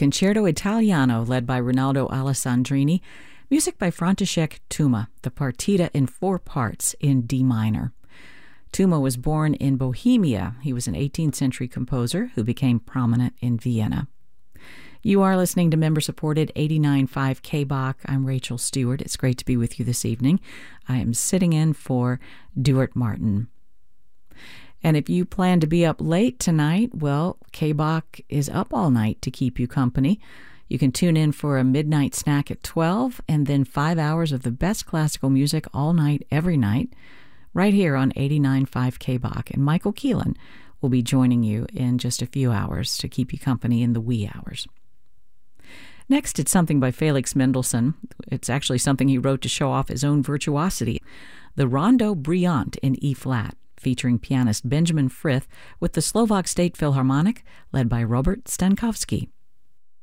Concerto Italiano, led by Rinaldo Alessandrini. Music by František Tuma, the partita in 4 parts in D minor. Tuma was born in Bohemia. He was an 18th century composer who became prominent in Vienna. You are listening to member-supported 89.5 KBOK. I'm Rachel Stewart. It's great to be with you this evening. I am sitting in for Duart Martin. And if you plan to be up late tonight, well, KBOK is up all night to keep you company. You can tune in for a midnight snack at 12 and then 5 hours of the best classical music all night, every night, right here on 89.5 KBOK. And Michael Keelan will be joining you in just a few hours to keep you company in the wee hours. Next, it's something by Felix Mendelssohn. It's actually something he wrote to show off his own virtuosity. The Rondo Brillante in E-flat, featuring pianist Benjamin Frith with the Slovak State Philharmonic, led by Robert Stankowski.